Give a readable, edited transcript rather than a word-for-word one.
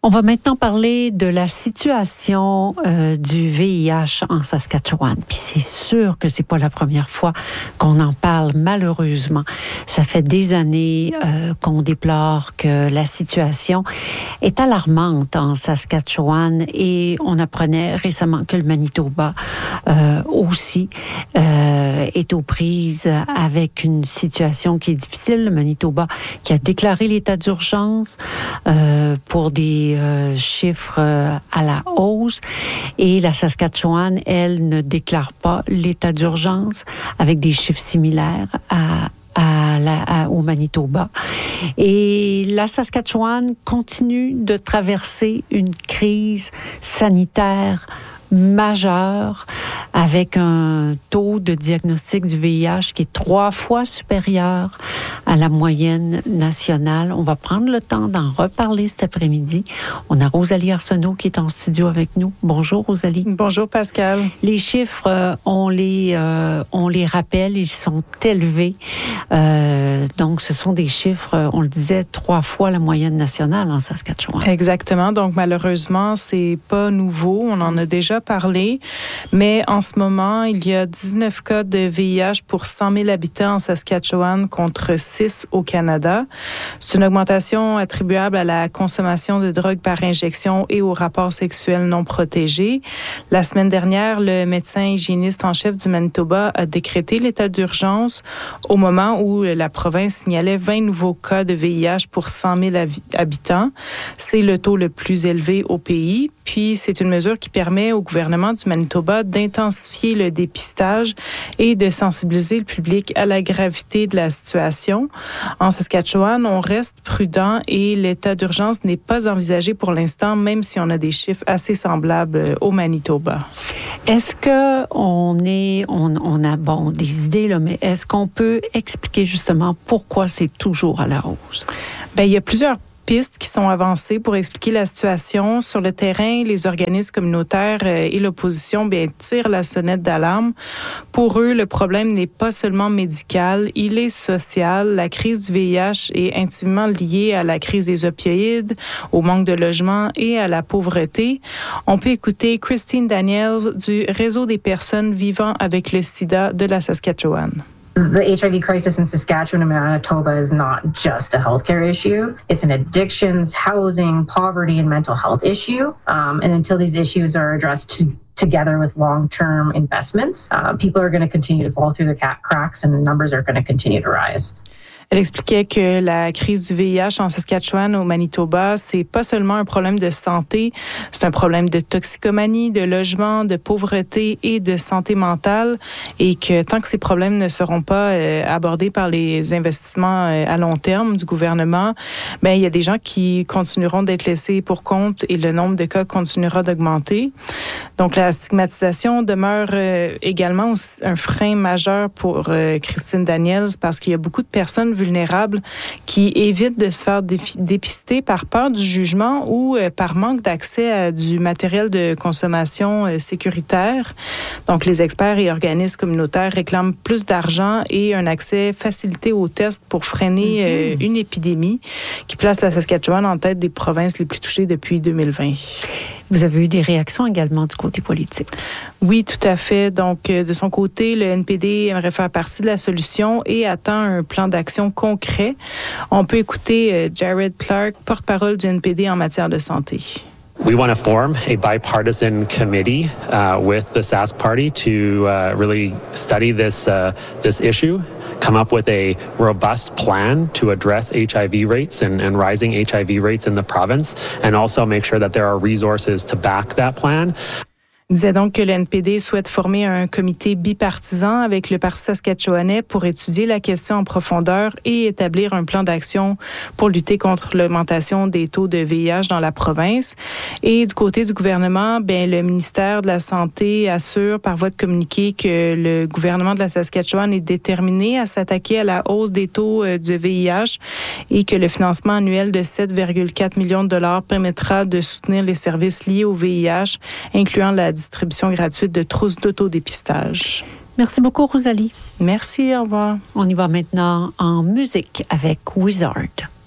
On va maintenant parler de la situation du VIH en Saskatchewan. Puis c'est sûr que c'est pas la première fois qu'on en parle, malheureusement. Ça fait des années qu'on déplore que la situation est alarmante en Saskatchewan et on apprenait récemment que le Manitoba aussi est aux prises avec une situation qui est difficile. Le Manitoba qui a déclaré l'état d'urgence pour des chiffres à la hausse et la Saskatchewan, elle, ne déclare pas l'état d'urgence avec des chiffres similaires au Manitoba. Et la Saskatchewan continue de traverser une crise sanitaire majeure avec un taux de diagnostic du VIH qui est 3 fois supérieur à la moyenne nationale. On va prendre le temps d'en reparler cet après-midi. On a Rosalie Arsenault qui est en studio avec nous. Bonjour Rosalie. Bonjour Pascal. Les chiffres, on les rappelle, ils sont élevés. Donc ce sont des chiffres, on le disait, 3 fois la moyenne nationale en Saskatchewan. Exactement. Donc malheureusement, c'est pas nouveau. On en a déjà parlé. Mais en ce moment, il y a 19 cas de VIH pour 100 000 habitants en Saskatchewan contre 6 au Canada. C'est une augmentation attribuable à la consommation de drogue par injection et aux rapports sexuels non protégés. La semaine dernière, le médecin hygiéniste en chef du Manitoba a décrété l'état d'urgence au moment où la province signalait 20 nouveaux cas de VIH pour 100 000 habitants. C'est le taux le plus élevé au pays. Puis, c'est une mesure qui permet au gouvernement du Manitoba d'intensifier le dépistage et de sensibiliser le public à la gravité de la situation. En Saskatchewan, on reste prudent et l'état d'urgence n'est pas envisagé pour l'instant, même si on a des chiffres assez semblables au Manitoba. Est-ce que on a des idées là, mais est-ce qu'on peut expliquer justement pourquoi c'est toujours à la hausse? Bien, il y a plusieurs pistes qui sont avancées pour expliquer la situation. Sur le terrain, les organismes communautaires et l'opposition tirent la sonnette d'alarme. Pour eux, le problème n'est pas seulement médical, il est social. La crise du VIH est intimement liée à la crise des opioïdes, au manque de logement et à la pauvreté. On peut écouter Christine Daniels du Réseau des personnes vivant avec le sida de la Saskatchewan. The HIV crisis in Saskatchewan and Manitoba is not just a healthcare issue. It's an addictions, housing, poverty, and mental health issue. And until these issues are addressed together with long-term investments, people are going to continue to fall through the cracks and the numbers are going to continue to rise. Elle expliquait que la crise du VIH en Saskatchewan, au Manitoba, c'est pas seulement un problème de santé, c'est un problème de toxicomanie, de logement, de pauvreté et de santé mentale, et que tant que ces problèmes ne seront pas abordés par les investissements à long terme du gouvernement, il y a des gens qui continueront d'être laissés pour compte et le nombre de cas continuera d'augmenter. Donc la stigmatisation demeure également un frein majeur pour Christine Daniels parce qu'il y a beaucoup de personnes vulnérables qui évitent de se faire dépister par peur du jugement ou par manque d'accès à du matériel de consommation sécuritaire. Donc, les experts et organismes communautaires réclament plus d'argent et un accès facilité aux tests pour freiner une épidémie qui place la Saskatchewan en tête des provinces les plus touchées depuis 2020. Vous avez eu des réactions également du côté politique? Oui, tout à fait. Donc, de son côté, le NPD aimerait faire partie de la solution et attend un plan d'action concret. On peut écouter Jared Clark, porte-parole du NPD en matière de santé. We want to form a bipartisan committee with the Sask Party to really study this issue, come up with a robust plan to address HIV rates and rising HIV rates in the province, and also make sure that there are resources to back that plan. Il disait donc que le NPD souhaite former un comité bipartisan avec le Parti saskatchewanais pour étudier la question en profondeur et établir un plan d'action pour lutter contre l'augmentation des taux de VIH dans la province. Et du côté du gouvernement, le ministère de la Santé assure par voie de communiqué que le gouvernement de la Saskatchewan est déterminé à s'attaquer à la hausse des taux du VIH et que le financement annuel de 7,4 millions de dollars permettra de soutenir les services liés au VIH, incluant la distribution gratuite de trousses d'autodépistage. Merci beaucoup, Rosalie. Merci, au revoir. On y va maintenant en musique avec Wizard.